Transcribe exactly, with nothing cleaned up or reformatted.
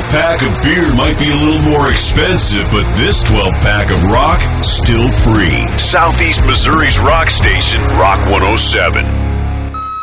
pack of beer might be a little more expensive, but this twelve pack of rock, still free. Southeast Missouri's rock station, Rock one oh seven.